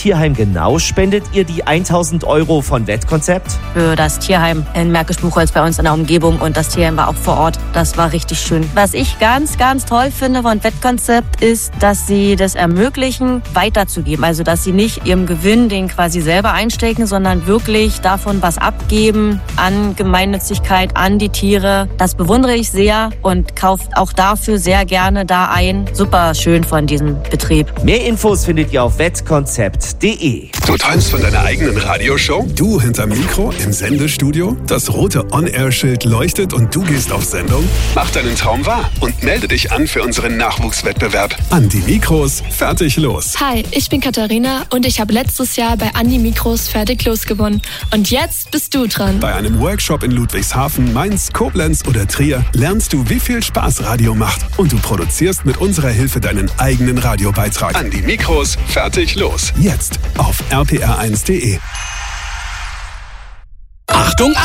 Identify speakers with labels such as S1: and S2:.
S1: Tierheim genau spendet ihr die 1.000 € von Wettkonzept?
S2: Für das Tierheim in Märkisch-Buchholz bei uns in der Umgebung und das Tierheim war auch vor Ort. Das war richtig schön. Was ich ganz, ganz toll finde von Wettkonzept ist, dass sie das ermöglichen, weiterzugeben. Also, dass sie nicht ihrem Gewinn den quasi selber einstecken, sondern wirklich davon was abgeben an Gemeinnützigkeit, an die Tiere. Das bewundere ich sehr und kaufe auch dafür sehr gerne da ein. Super schön von diesem Betrieb.
S1: Mehr Infos findet ihr auf wettkonzept.de.
S3: Du träumst von deiner eigenen Radioshow? Du hinterm Mikro im Sendestudio? Das rote On-Air-Schild leuchtet und du gehst auf Sendung? Mach deinen Traum wahr und melde dich an für unseren Nachwuchswettbewerb. An die Mikros, fertig los.
S4: Hi, ich bin Katharina und ich habe letztes Jahr bei Andi Mikros fertig los gewonnen. Und jetzt bist du dran.
S3: Bei einem Workshop in Ludwigshafen, Mainz, Koblenz oder Trier lernst du, wie viel Spaß Radio macht. Und du produzierst mit unserer Hilfe deinen eigenen Radiobeitrag. An die Mikros, fertig los. Jetzt auf rpr1.de.